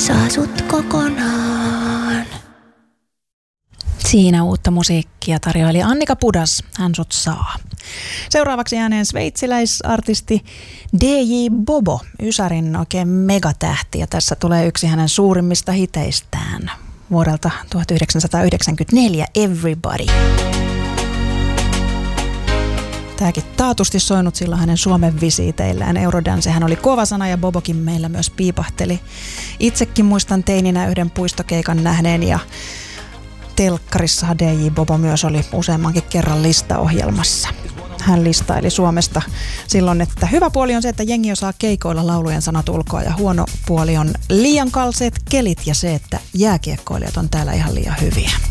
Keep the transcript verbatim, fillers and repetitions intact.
saa sut kokonaan. Siinä uutta musiikkia tarjoili Annika Pudas, hän sut saa. Seuraavaksi ääneen sveitsiläisartisti D J Bobo, Ysärin oikein megatähti, ja tässä tulee yksi hänen suurimmista hiteistään vuodelta tuhatyhdeksänsataayhdeksänkymmentäneljä, Everybody. Tämäkin taatusti soinut silloin hänen Suomen visiiteillään. Eurodancehän oli kova sana ja Bobokin meillä myös piipahteli. Itsekin muistan teininä yhden puistokeikan nähneen ja telkkarissahan D J Bobo myös oli useammankin kerran listaohjelmassa. Hän listaili Suomesta silloin, että hyvä puoli on se, että jengi osaa keikoilla laulujen sanat ulkoa, ja huono puoli on liian kalseet kelit ja se, että jääkiekkoilijat on täällä ihan liian hyviä.